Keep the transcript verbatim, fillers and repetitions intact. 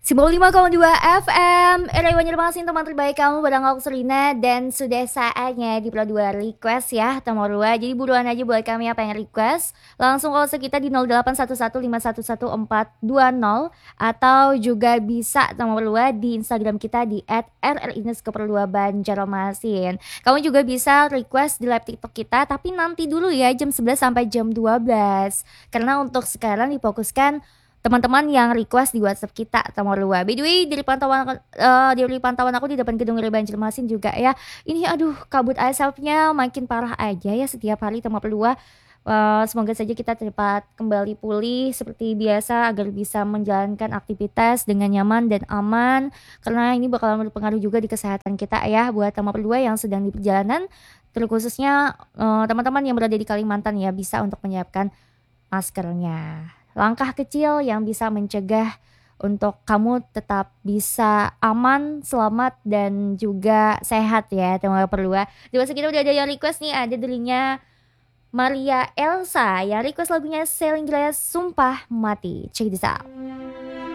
sembilan puluh lima koma dua F M, era Banjarmasin teman terbaik kamu bareng aku Serina. Dan sudah saatnya di Pro dua request ya Tomor dua. Jadi buruan aja buat kami apa yang request. Langsung call kita di nol delapan satu satu lima satu satu empat dua nol. Atau juga bisa Tomor dua di Instagram kita di at r r underscore dua Banjarmasin. Kamu juga bisa request di live TikTok kita, tapi nanti dulu ya jam sebelas sampai jam dua belas. Karena untuk sekarang difokuskan teman-teman yang request di WhatsApp kita Tomor dua. By the way, dari pantauan uh, dari pantauan aku di depan gedung Ria Banjarmasin juga ya. Ini aduh kabut asapnya makin parah aja ya setiap hari Tomor dua. Uh, semoga saja kita cepat kembali pulih seperti biasa agar bisa menjalankan aktivitas dengan nyaman dan aman, karena ini bakalan berpengaruh juga di kesehatan kita ya buat Tomor dua yang sedang di perjalanan, terkhususnya uh, teman-teman yang berada di Kalimantan ya, bisa untuk menyiapkan maskernya. Langkah kecil yang bisa mencegah untuk kamu tetap bisa aman, selamat, dan juga sehat ya teman perlu. Di masa kita udah ada yang request nih, ada dirinya Maria Elsa yang request lagunya Selling Glass Sumpah Mati. Check this out.